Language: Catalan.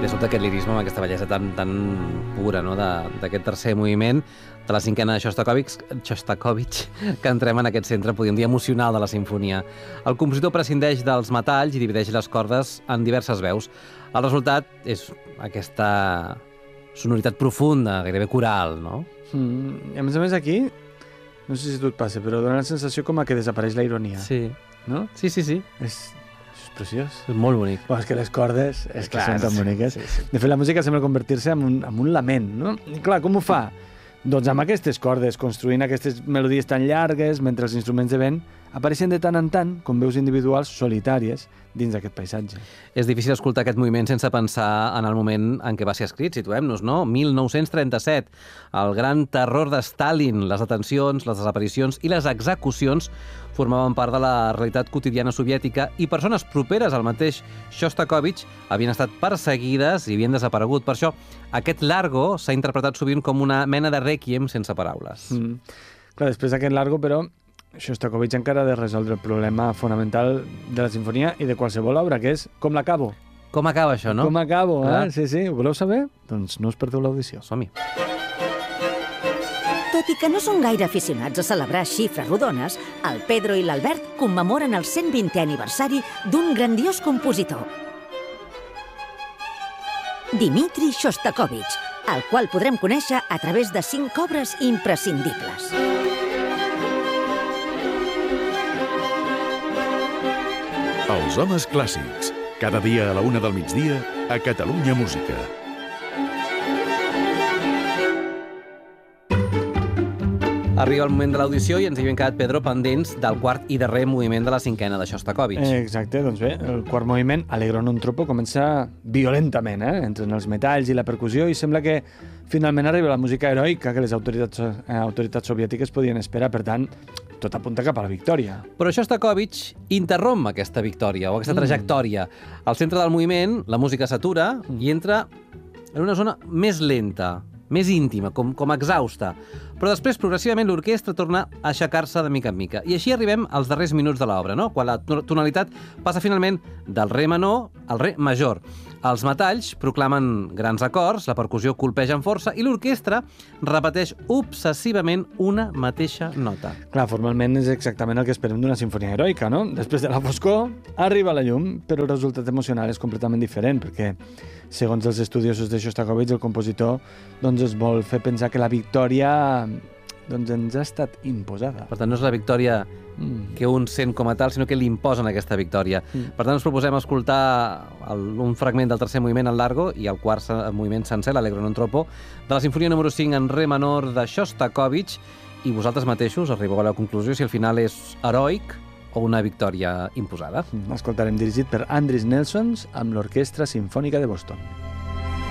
De sobte aquest lirisme amb aquesta bellesa tan pura, no?, d'aquest tercer moviment, de la cinquena de Shostakovich, que entrem en aquest centre, podríem dir, emocional de la sinfonia. El compositor prescindeix dels metalls i divideix les cordes en diverses veus. El resultat és aquesta sonoritat profunda, gairebé coral, no? I a més aquí, no sé si tu et passa, però dona la sensació com que desapareix la ironia. Sí. No? Sí. És preciós. És molt bonic. Però és que les cordes són tan boniques. Sí. De fet, la música sembla convertir-se en un lament, no? I clar, com ho fa? Doncs amb aquestes cordes, construint aquestes melodies tan llargues, mentre els instruments de vent apareixen de tant en tant com veus individuals solitàries dins d'aquest paisatge. És difícil escoltar aquest moviment sense pensar en el moment en què va ser escrit. Situem-nos, no? 1937, el gran terror de Stalin, les detencions, les desaparicions i les execucions formaven part de la realitat quotidiana soviètica i persones properes al mateix Shostakovich havien estat perseguides i havien desaparegut. Per això, aquest largo s'ha interpretat sovint com una mena de rèquiem sense paraules. Clar, després d'aquest largo, però, Shostakovich encara ha de resoldre el problema fonamental de la sinfonia i de qualsevol obra, que és com l'acabo. Com acaba això, no? Com acabo, Clar. Sí. Ho voleu saber? Doncs no us perdeu l'audició. Som-hi. Tot i que no són gaire aficionats a celebrar xifres rodones, el Pedro i l'Albert commemoren el 120è aniversari d'un grandiós compositor, Dmitri Shostakovich, el qual podrem conèixer a través de 5 obres imprescindibles. Els homes clàssics. Cada dia a la 1 del migdia a Catalunya Música. Arriba el moment de l'audició i ens havíem quedat, Pedro, pendents del quart i darrer moviment de la cinquena de Shostakovich. Exacte, doncs bé, el quart moviment, Allegro non troppo, comença violentament, entre els metalls i la percussió, i sembla que finalment arriba la música heroica que les autoritats soviètiques podien esperar. Per tant, tot apunta cap a la victòria. Però Shostakovich interromp aquesta victòria o aquesta trajectòria. Al centre del moviment, la música s'atura i entra en una zona més lenta, més íntima, com exhausta. Però després, progressivament, l'orquestra torna a aixecar-se de mica en mica. I així arribem als darrers minuts de l'obra, no?, quan la tonalitat passa finalment del re menor al re major. Els metalls proclamen grans acords, la percussió colpeja amb força i l'orquestra repeteix obsessivament una mateixa nota. Clar, formalment és exactament el que esperem d'una sinfonia heroica, no? Després de la foscor arriba la llum, però el resultat emocional és completament diferent, perquè, segons els estudiosos de Shostakovich, el compositor es vol fer pensar que la victòria ens ha estat imposada. Per tant, no és la victòria que un sent com a tal, sinó que li imposen aquesta victòria. Per tant, us proposem escoltar un fragment del tercer moviment en largo i el quart moviment sencer, l'Allegro non troppo, de la sinfonia número 5 en re menor de Shostakovich, i vosaltres mateixos arribeu a la conclusió si el final és heroic o una victòria imposada. Escoltarem dirigit per Andris Nelsons amb l'Orquestra Simfònica de Boston.